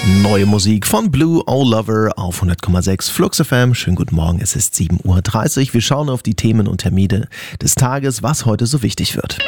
Neue Musik von Blue All Lover auf 100,6 Flux FM. Schönen guten Morgen, es ist 7.30 Uhr. Wir schauen auf die Themen und Termine des Tages, was heute so wichtig wird.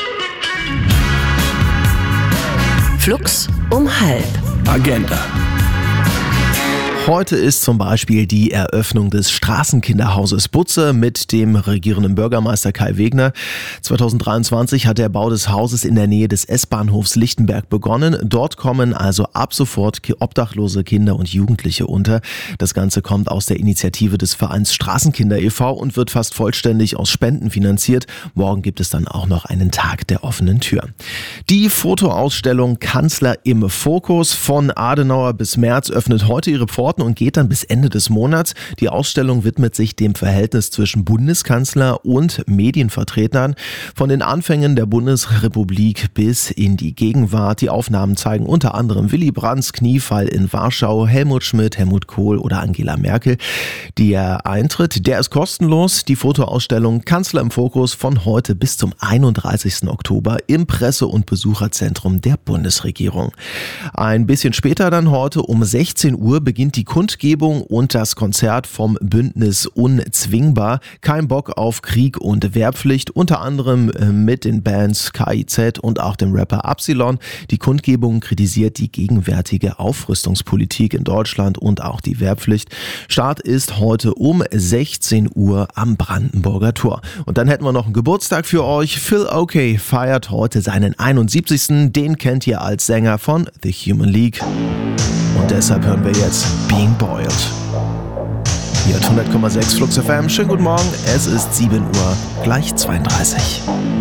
Flux um 12:30. Agenda. Heute ist zum Beispiel die Eröffnung des Straßenkinderhauses Butze mit dem regierenden Bürgermeister Kai Wegner. 2023 hat der Bau des Hauses in der Nähe des S-Bahnhofs Lichtenberg begonnen. Dort kommen also ab sofort obdachlose Kinder und Jugendliche unter. Das Ganze kommt aus der Initiative des Vereins Straßenkinder e.V. und wird fast vollständig aus Spenden finanziert. Morgen gibt es dann auch noch einen Tag der offenen Tür. Die Fotoausstellung Kanzler im Fokus von Adenauer bis Merz öffnet heute ihre Pforten und geht dann bis Ende des Monats. Die Ausstellung widmet sich dem Verhältnis zwischen Bundeskanzler und Medienvertretern. Von den Anfängen der Bundesrepublik bis in die Gegenwart. Die Aufnahmen zeigen unter anderem Willy Brandts Kniefall in Warschau, Helmut Schmidt, Helmut Kohl oder Angela Merkel. Der Eintritt, der ist kostenlos. Die Fotoausstellung Kanzler im Fokus von heute bis zum 31. Oktober im Presse- und Besucherzentrum der Bundesregierung. Ein bisschen später dann heute um 16 Uhr beginnt die Kundgebung und das Konzert vom Bündnis Unzwingbar. Kein Bock auf Krieg und Wehrpflicht, unter anderem mit den Bands KIZ und auch dem Rapper Absilon. Die Kundgebung kritisiert die gegenwärtige Aufrüstungspolitik in Deutschland und auch die Wehrpflicht. Start ist heute um 16 Uhr am Brandenburger Tor. Und dann hätten wir noch einen Geburtstag für euch. Phil Oakey feiert heute seinen 71. Den kennt ihr als Sänger von The Human League. Und deshalb hören wir jetzt Being Boiled. Hier hat 100,6 Flux FM. Schönen guten Morgen, es ist 7 Uhr, gleich 32.